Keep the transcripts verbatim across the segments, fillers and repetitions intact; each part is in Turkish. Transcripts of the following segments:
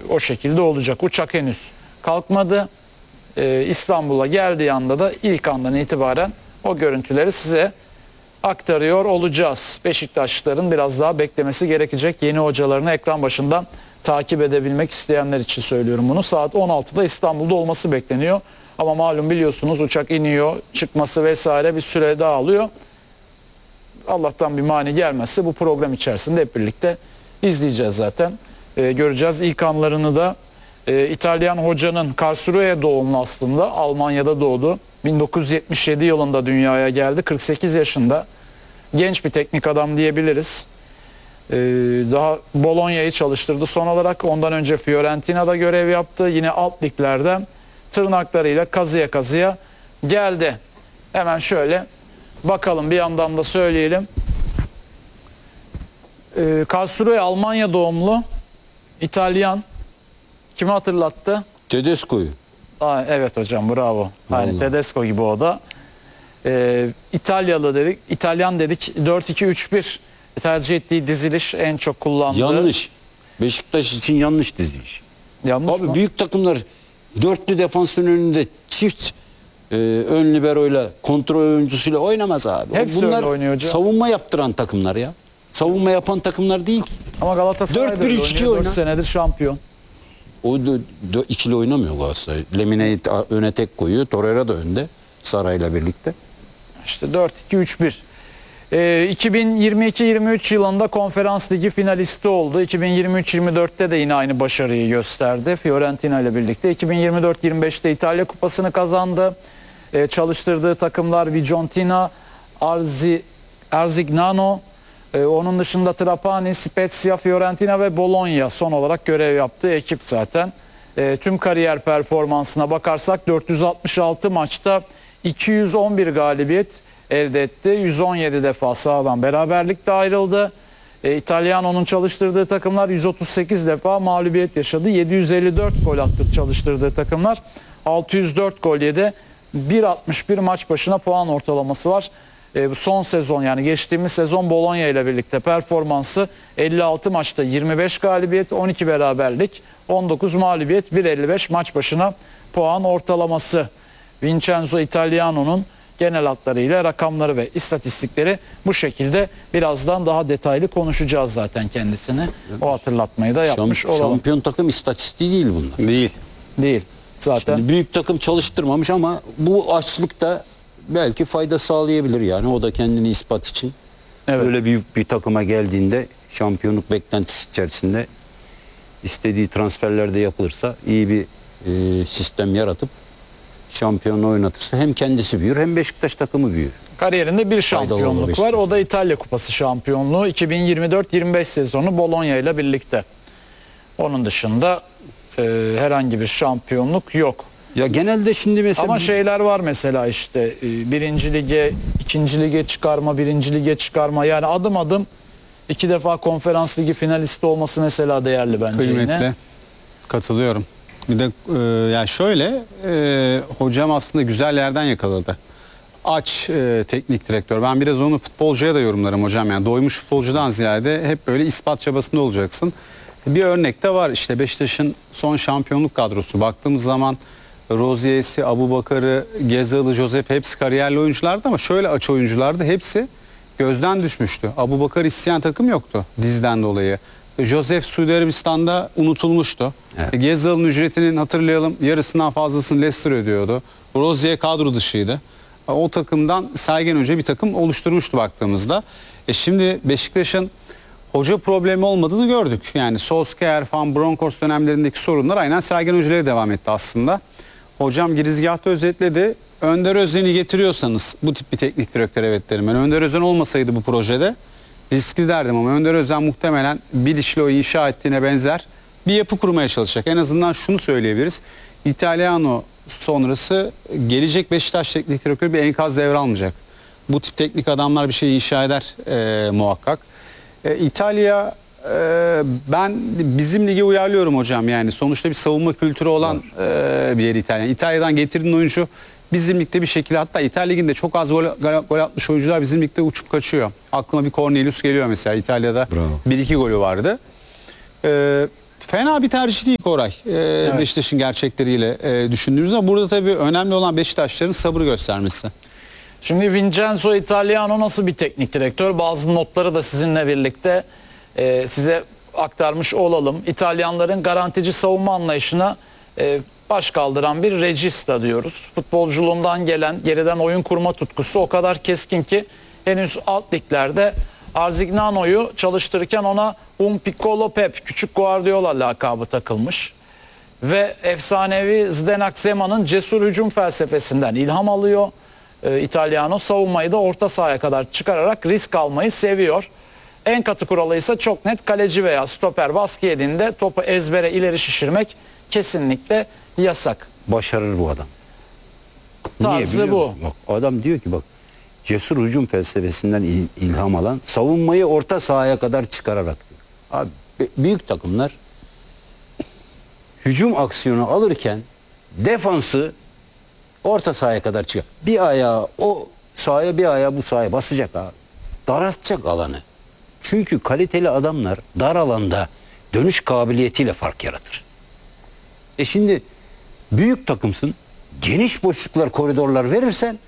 o şekilde olacak. Uçak henüz kalkmadı. Ee, İstanbul'a geldiği anda da ilk andan itibaren o görüntüleri size aktarıyor olacağız. Beşiktaşlıların biraz daha beklemesi gerekecek. Yeni hocalarını ekran başından takip edebilmek isteyenler için söylüyorum bunu. Saat on altıda İstanbul'da olması bekleniyor. Ama malum biliyorsunuz uçak iniyor, çıkması vesaire bir süre daha alıyor. Allah'tan bir mani gelmezse bu program içerisinde hep birlikte izleyeceğiz zaten. Ee, göreceğiz ilk anlarını da. Ee, İtalyan hocanın Karlsruhe doğumlu aslında. Almanya'da doğdu. bin dokuz yüz yetmiş yedi yılında dünyaya geldi. kırk sekiz yaşında. Genç bir teknik adam diyebiliriz. Ee, daha Bologna'yı çalıştırdı son olarak. Ondan önce Fiorentina'da görev yaptı. Yine alt liglerden tırnaklarıyla kazıya kazıya geldi. Hemen şöyle bakalım, bir yandan da söyleyelim. Ee, Karlsruhe Almanya doğumlu İtalyan. Kimi hatırlattı? Tedesco'yu. Aa, evet hocam, bravo. Aynı Tedesco gibi o da. Ee, İtalyalı dedik, İtalyan dedik. dört iki üç bir tercih ettiği diziliş en çok kullandığı. Yanlış. Beşiktaş için yanlış diziliş. Yanlış Abi mı? büyük takımlar dörtlü defansın önünde çift e, ön liberoyla, kontrol oyuncusuyla oynamaz abi. Hepsi Bunlar öyle oynuyor hocam. savunma yaptıran takımlar ya. Savunma yapan takımlar değil ki. Ama Galatasaray dört da bir öyle üç iki oynuyor. dört oyna. senedir şampiyon. O da, da ikili oynamıyor Galatasaray. Lemine'yi öne tek koyuyor. Torreira da önde Saray'la birlikte. İşte dört iki üç bir. Ee, iki bin yirmi iki yirmi üç yılında Konferans Ligi finalisti oldu. iki bin yirmi üç yirmi dörtte de yine aynı başarıyı gösterdi Fiorentina ile birlikte. iki bin yirmi dört yirmi beşte İtalya Kupası'nı kazandı. Ee, çalıştırdığı takımlar Vicentina, Arzi, Arzignano, ee, onun dışında Trapani, Spezia, Fiorentina ve Bologna son olarak görev yaptığı ekip zaten. Ee, tüm kariyer performansına bakarsak dört yüz altmış altı maçta iki yüz on bir galibiyet elde etti. yüz on yedi defa sahadan beraberlikle ayrıldı. E, İtalyano'nun çalıştırdığı takımlar yüz otuz sekiz defa mağlubiyet yaşadı. yedi yüz elli dört gol attı çalıştırdığı takımlar. altı yüz dört gol yedi. bir virgül altmış bir maç başına puan ortalaması var. E, son sezon, yani geçtiğimiz sezon Bologna ile birlikte performansı elli altı maçta yirmi beş galibiyet, on iki beraberlik, on dokuz mağlubiyet, bir virgül elli beş maç başına puan ortalaması. Vincenzo Italiano'nun genel hatlarıyla rakamları ve istatistikleri bu şekilde. Birazdan daha detaylı konuşacağız zaten kendisini. O hatırlatmayı da yapmış Şamp olalım. Şampiyon takım istatistiği değil bunlar. Değil. Değil. Zaten Şimdi büyük takım çalıştırmamış ama bu açlıkta belki fayda sağlayabilir yani. O da kendini ispat için. Evet. Öyle büyük bir takıma geldiğinde şampiyonluk beklentisi içerisinde istediği transferlerde yapılırsa iyi bir e, sistem yaratıp şampiyonu oynatırsa hem kendisi büyür hem Beşiktaş takımı büyür. kariyerinde bir Faydalı olur şampiyonluk var. Beşiktaş'a. O da İtalya Kupası şampiyonluğu iki bin yirmi dört yirmi beş sezonu Bologna ile birlikte. Onun dışında e, herhangi bir şampiyonluk yok. Ya genelde şimdi mesela Ama bir- şeyler var mesela, işte e, birinci lige, ikinci lige çıkarma, birinci lige çıkarma, yani adım adım iki defa Konferans Ligi finalisti olması mesela değerli bence Kıymetli. yine. Katılıyorum. Bir de e, ya şöyle e, hocam aslında güzel yerden yakaladı. Aç e, teknik direktör. Ben biraz onu futbolcuya da yorumlarım hocam. Yani doymuş futbolcudan ziyade hep böyle ispat çabasında olacaksın. Bir örnek de var. İşte Beşiktaş'ın son şampiyonluk kadrosu. Baktığımız zaman Rozier'si, Abubakar'ı, Gezal'ı, Josep hepsi kariyerli oyunculardı ama şöyle aç oyunculardı. Hepsi gözden düşmüştü. Abubakar isteyen takım yoktu dizden dolayı. Joseph Suudi Arabistan'da unutulmuştu. Evet. E, Gezal'ın ücretinin hatırlayalım yarısından fazlasını Leicester ödüyordu. Rozier kadro dışıydı. E, O takımdan Sergen Hoca bir takım oluşturmuştu baktığımızda. E şimdi Beşiktaş'ın hoca problemi olmadığını gördük. Yani Solskjaer falan Broncos dönemlerindeki sorunlar aynen Sergen Hoca'ya devam etti aslında. Hocam girizgahta özetledi. Önder Özen'i getiriyorsanız bu tip bir teknik direktör evet derim. Yani Önder Özen olmasaydı bu projede riskli derdim ama Önder Özen muhtemelen Biliş'le o inşa ettiğine benzer bir yapı kurmaya çalışacak. En azından şunu söyleyebiliriz. İtalyano sonrası gelecek Beşiktaş teknik direktörü bir enkaz devralmayacak. Bu tip teknik adamlar bir şey inşa eder e, muhakkak. E, İtalya e, ben bizim lige uyarlıyorum hocam. Yani sonuçta bir savunma kültürü olan e, bir yer İtalya. İtalya'dan getirdiğin oyuncu bizim ligde bir şekilde, hatta İtalya liginde çok az gol, gol atmış oyuncular bizim ligde uçup kaçıyor. Aklıma bir Cornelius geliyor mesela, İtalya'da Bravo. bir iki golü vardı. E, Fena bir tercih değil Koray. Ee, Beşiktaş'ın gerçekleriyle e, düşündüğümüzde burada tabii önemli olan Beşiktaşların sabır göstermesi. Şimdi Vincenzo Italiano nasıl bir teknik direktör? Bazı notları da sizinle birlikte e, size aktarmış olalım. İtalyanların garantici savunma anlayışına e, baş kaldıran bir regista diyoruz. Futbolculuğundan gelen geriden oyun kurma tutkusu o kadar keskin ki henüz alt liglerde Arzignano'yu çalıştırırken ona Un Piccolo Pep, Küçük Guardiola lakabı takılmış. Ve efsanevi Zdenak Zema'nın cesur hücum felsefesinden ilham alıyor. Ee, İtalyano savunmayı da orta sahaya kadar çıkararak risk almayı seviyor. En katı kuralı ise çok net, kaleci veya stoper baskı yediğinde topu ezbere ileri şişirmek kesinlikle yasak. Başarır bu adam. Tarzı biliyor bu. musun? Bak, adam diyor ki bak, cesur hücum felsefesinden il- ilham alan, savunmayı orta sahaya kadar çıkararak diyor. Abi b- büyük takımlar hücum aksiyonu alırken defansı orta sahaya kadar çıkar. Bir ayağı o sahaya, bir ayağı bu sahaya basacak abi. Daraltacak alanı. Çünkü kaliteli adamlar dar alanda dönüş kabiliyetiyle fark yaratır. E şimdi büyük takımsın, geniş boşluklar, koridorlar verirsen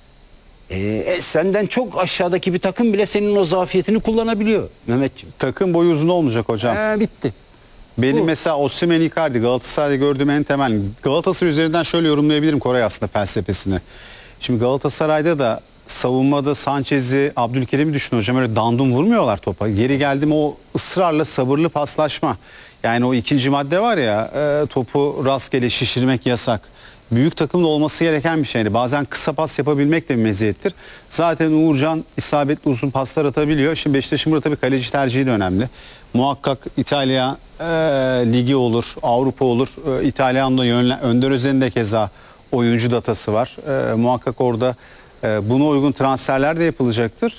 e, e, senden çok aşağıdaki bir takım bile senin o zafiyetini kullanabiliyor Mehmetciğim. Takım boyu uzun olmayacak hocam. He, bitti. Benim Bu. mesela Osimhen, Icardi Galatasaray'da gördüğüm en temel. Galatasaray üzerinden şöyle yorumlayabilirim Koray aslında felsefesini. Şimdi Galatasaray'da da savunmada Sanchez'i, Abdülkerim'i düşün hocam, öyle dandum vurmuyorlar topa. Geri geldim o ısrarla sabırlı paslaşma. Yani o ikinci madde var ya, e, topu rastgele şişirmek yasak. Büyük takımda olması gereken bir şeydi. Bazen kısa pas yapabilmek de bir meziyettir. Zaten Uğurcan isabetli uzun paslar atabiliyor. Şimdi Beşiktaş'ın burada tabii kaleci tercihi de önemli. Muhakkak İtalya e, Ligi olur, Avrupa olur. E, İtalyan'da yönlen, Önder Özen'in de keza oyuncu datası var. E, muhakkak orada e, buna uygun transferler de yapılacaktır.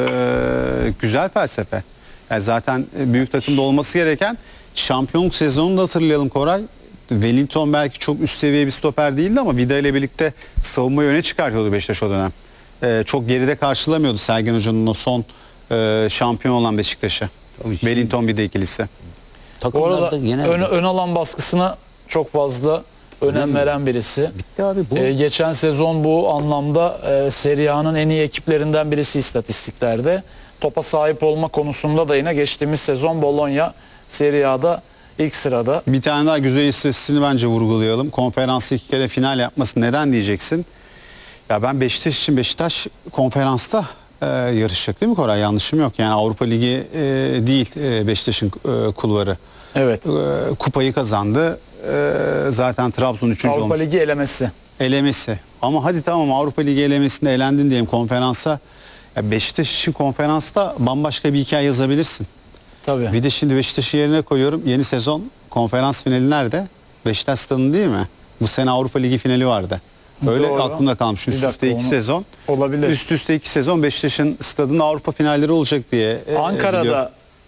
E, güzel felsefe. Yani zaten büyük takımda olması gereken, şampiyonluk sezonunu da hatırlayalım Koray. Wellington belki çok üst seviye bir stoper değildi ama Vida ile birlikte savunmayı öne çıkartıyordu Beşiktaş o dönem. Ee, çok geride karşılamıyordu Sergen Hoca'nın o son e, şampiyon olan Beşiktaş'ı. Wellington Vida ikilisi. Bu arada Takımlarda genelde ön, ön alan baskısına çok fazla önem Önemli. veren birisi. bitti abi bu. Ee, geçen sezon bu anlamda e, Serie A'nın en iyi ekiplerinden birisi istatistiklerde. Topa sahip olma konusunda da yine geçtiğimiz sezon Bologna Serie A'da ilk sırada. Bir tane daha güzel istatistiğini bence vurgulayalım. Konferansta iki kere final yapması neden diyeceksin? Ya ben Beşiktaş için, Beşiktaş konferansta e, yarışacak değil mi Koray? Yanlışım yok. Yani Avrupa Ligi e, değil e, Beşiktaş'ın e, kulvarı. Evet. E, kupayı kazandı. E, zaten Trabzon üçüncü Avrupa olmuş. Ligi elemesi. Elemesi. Ama hadi tamam, Avrupa Ligi elemesinde elendin diyelim konferansa. Ya Beşiktaş için konferansta bambaşka bir hikaye yazabilirsin. Tabii. Bir de şimdi Beşiktaş'ı yerine koyuyorum. Yeni sezon konferans finali nerede? Beşiktaş stadında değil mi? Bu sene Avrupa Ligi finali vardı. Öyle Doğru. aklımda kalmış. Bir Üst dakika, üste iki onu- sezon. Olabilir. Üst üste iki sezon Beşiktaş'ın stadında Avrupa finalleri olacak diye. e, Ankara'da biliyorum.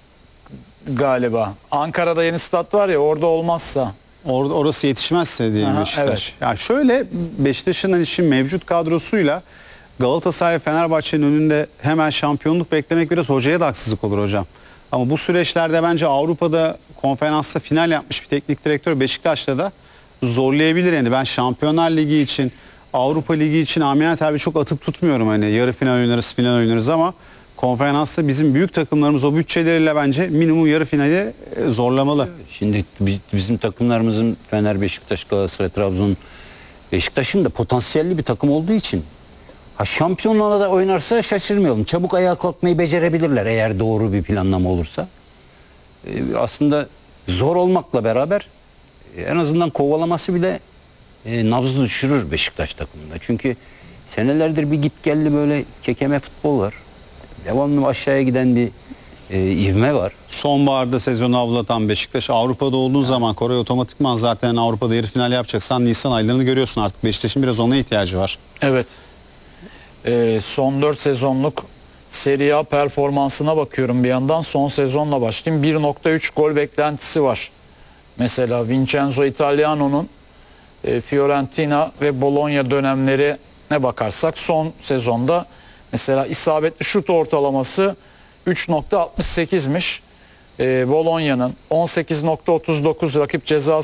galiba. Ankara'da yeni stat var ya, orada olmazsa. Orada orası yetişmezse diye Aha, Beşiktaş. evet. Ya şöyle, Beşiktaş'ın hani şimdi mevcut kadrosuyla Galatasaray, Fenerbahçe'nin önünde hemen şampiyonluk beklemek biraz hocaya da haksızlık olur hocam. Ama bu süreçlerde bence Avrupa'da konferansta final yapmış bir teknik direktör Beşiktaş'ta da zorlayabilir. Yani ben Şampiyonlar Ligi için, Avrupa Ligi için Ahmet abi çok atıp tutmuyorum, hani yarı final oynarız, final oynarız, ama konferansta bizim büyük takımlarımız o bütçeleriyle bence minimum yarı finali e, zorlamalı. Şimdi bi- bizim takımlarımızın Fener, Beşiktaş, Galatasaray, Trabzon, Beşiktaş'ın da potansiyelli bir takım olduğu için ha, şampiyonluğa da oynarsa şaşırmayalım. Çabuk ayağa kalkmayı becerebilirler eğer doğru bir planlama olursa. Ee, aslında zor olmakla beraber e, en azından kovalaması bile e, nabzı düşürür Beşiktaş takımında. Çünkü senelerdir bir git gelli böyle kekeme futbol var. Devamlı aşağıya giden bir e, ivme var. Sonbaharda sezonu avlatan Beşiktaş, Avrupa'da olduğun zaman Koray otomatikman zaten Avrupa'da yarı final yapacaksan Nisan aylarını görüyorsun artık. Beşiktaş'ın biraz ona ihtiyacı var. Evet. Ee, son dört sezonluk Serie A performansına bakıyorum bir yandan. Son sezonla başlayayım. bir nokta üç gol beklentisi var. Mesela Vincenzo Italiano'nun e, Fiorentina ve Bologna dönemlerine bakarsak son sezonda mesela isabetli şut ortalaması üç nokta altmış sekizmiş. e, Bolonya'nın on sekiz nokta otuz dokuz rakip ceza